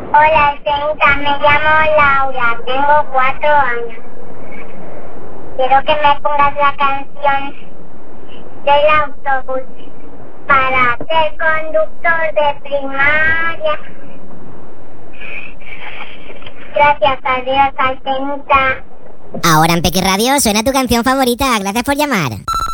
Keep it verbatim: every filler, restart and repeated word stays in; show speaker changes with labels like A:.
A: Hola, Alcenita, me llamo Laura, tengo cuatro años. Quiero que me pongas la canción del autobús para ser conductor de primaria. Gracias a Dios, Alcenita.
B: Ahora en Pequi Radio suena tu canción favorita. Gracias por llamar.